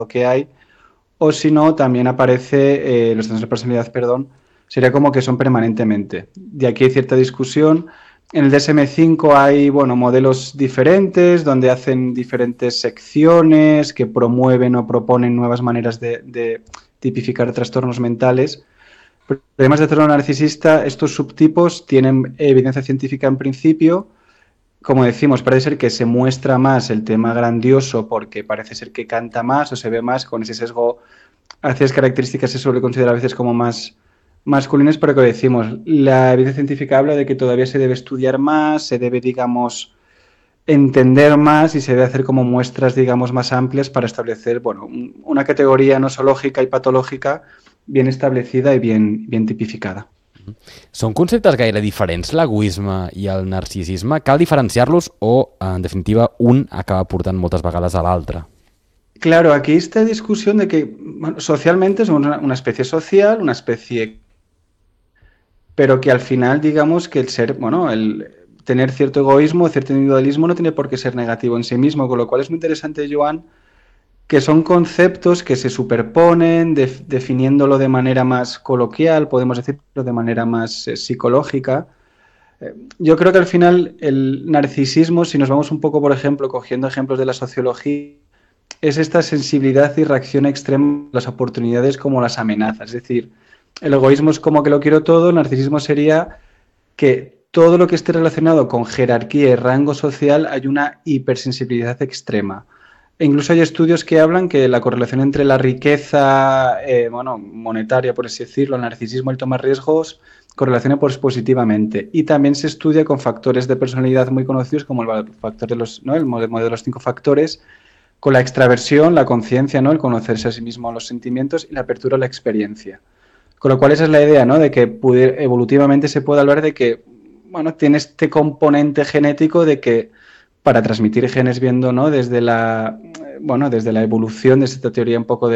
que hay, o si no, también aparece, los trastornos de personalidad, perdón, sería como que son permanentemente. De aquí hay cierta discusión. En el DSM-5 hay, bueno, modelos diferentes donde hacen diferentes secciones que promueven o proponen nuevas maneras de tipificar trastornos mentales. Pero además de trastorno narcisista, estos subtipos tienen evidencia científica en principio. Como decimos, parece ser que se muestra más el tema grandioso porque parece ser que canta más o se ve más con ese sesgo hacia las características se suele considerar a veces como más masculinas, pero que decimos, la evidencia científica habla de que todavía se debe estudiar más, se debe, digamos, entender más y se debe hacer como muestras, digamos, más amplias para establecer, bueno, una categoría nosológica y patológica bien establecida y bien tipificada. Són conceptes gaire diferents, l'egoisme i el narcisisme? Cal diferenciar-los o, en definitiva, un acaba portant moltes vegades a l'altre? Claro, aquí esta discusión de que bueno, socialmente somos una especie social, una especie, pero que al final digamos que el ser, bueno, el tener cierto egoísmo, cierto individualismo no tiene por qué ser negativo en sí mismo, con lo cual es muy interesante, Joan, que son conceptos que se superponen, definiéndolo de manera más coloquial, podemos decirlo de manera más psicológica. Yo creo que al final el narcisismo, si nos vamos un poco, por ejemplo, cogiendo ejemplos de la sociología, es esta sensibilidad y reacción extrema a las oportunidades como las amenazas. Es decir, el egoísmo es como que lo quiero todo, el narcisismo sería que todo lo que esté relacionado con jerarquía y rango social hay una hipersensibilidad extrema. E incluso hay estudios que hablan que la correlación entre la riqueza bueno, monetaria, por así decirlo, el narcisismo y el tomar riesgos, correlaciona pues, positivamente. Y también se estudia con factores de personalidad muy conocidos como el factor de los, ¿no? El modelo de los 5 factores, con la extraversión, la conciencia, ¿no? El conocerse a sí mismo, los sentimientos y la apertura a la experiencia. Con lo cual esa es la idea, ¿no? De que evolutivamente se puede hablar de que, bueno, tiene este componente genético de que para transmitir genes viendo, ¿no? Desde la, bueno, desde la evolución, desde esta teoría un poco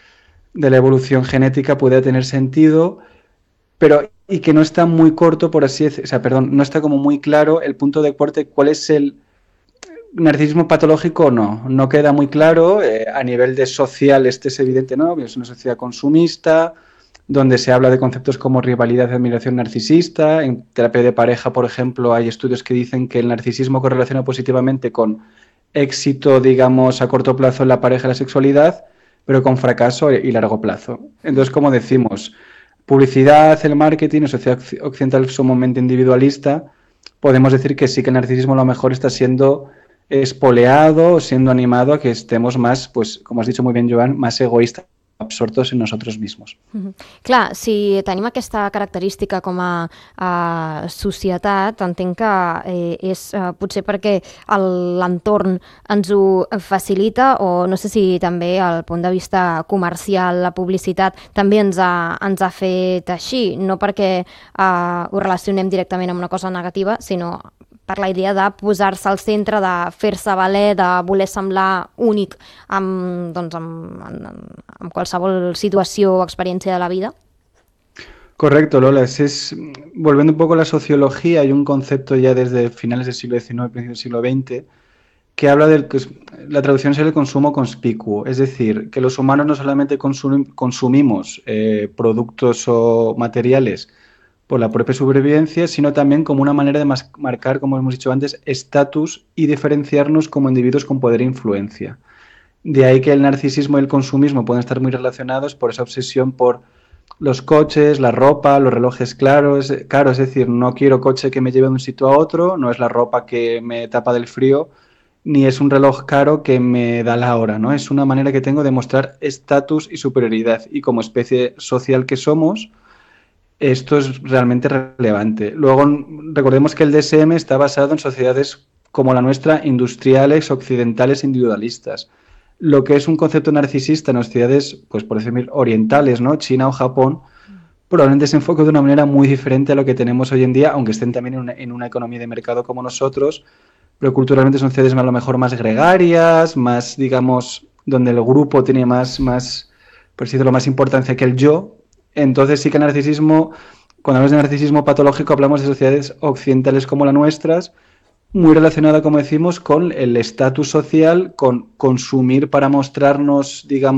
de la evolución genética puede tener sentido, pero y que no está muy corto, por así decirlo, o sea, perdón, no está como muy claro el punto de corte, cuál es el narcisismo patológico no queda muy claro. A nivel de social este es evidente, ¿no? Es una sociedad consumista, donde se habla de conceptos como rivalidad y admiración narcisista. En terapia de pareja, por ejemplo, hay estudios que dicen que el narcisismo correlaciona positivamente con éxito, digamos, a corto plazo en la pareja y la sexualidad, pero con fracaso y largo plazo. Entonces, como decimos, publicidad, el marketing, la sociedad occidental sumamente individualista, podemos decir que sí que el narcisismo a lo mejor está siendo espoleado, siendo animado a que estemos más, pues, como has dicho muy bien, Joan, más egoístas, absortos en nosotros mismos. Clar, si tenim aquesta característica com a societat, entenc que és potser perquè l'entorn ens ho facilita, o no sé si també el punt de vista comercial, la publicitat, també ens ha fet així, no perquè ho relacionem directament amb una cosa negativa, sinó per la idea de posar-se al centre, de fer-se valer, de voler semblar únic amb qualsevol situació o experiència de la vida? Correcto, Lola. Volviendo un poco a la sociología, hay un concepto ya desde finales del siglo XIX, principios del siglo XX, que habla la traducción es el consumo conspicuo, es decir, que los humanos no solamente consumimos productos o materiales por la propia supervivencia, sino también como una manera de marcar, como hemos dicho antes, estatus y diferenciarnos como individuos con poder e influencia. De ahí que el narcisismo y el consumismo pueden estar muy relacionados por esa obsesión por los coches, la ropa, los relojes caros, es decir, no quiero coche que me lleve de un sitio a otro, no es la ropa que me tapa del frío, ni es un reloj caro que me da la hora, ¿no? Es una manera que tengo de mostrar estatus y superioridad, y como especie social que somos, esto es realmente relevante. Luego, recordemos que el DSM está basado en sociedades como la nuestra, industriales, occidentales, individualistas. Lo que es un concepto narcisista en las sociedades, pues por decir, orientales, ¿no? China o Japón, probablemente se enfoque de una manera muy diferente a lo que tenemos hoy en día, aunque estén también en una economía de mercado como nosotros, pero culturalmente son sociedades a lo mejor más gregarias, más, digamos, donde el grupo tiene más por decirlo, más importancia que el yo. Entonces sí que el narcisismo, cuando hablamos de narcisismo patológico, hablamos de sociedades occidentales como las nuestras, muy relacionada, como decimos, con el estatus social, con consumir para mostrarnos, digamos,